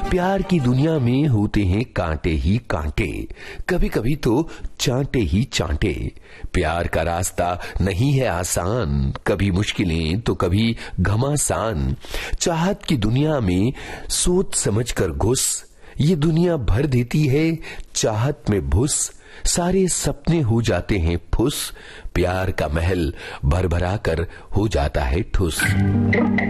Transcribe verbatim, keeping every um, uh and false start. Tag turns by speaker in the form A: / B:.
A: प्यार की दुनिया में होते हैं कांटे ही कांटे, कभी कभी तो चांटे ही चांटे। प्यार का रास्ता नहीं है आसान, कभी मुश्किलें तो कभी घमासान। चाहत की दुनिया में सोच समझ कर घुस, ये दुनिया भर देती है चाहत में भुस। सारे सपने हो जाते हैं फुस, प्यार का महल भर भरा कर हो जाता है ठुस।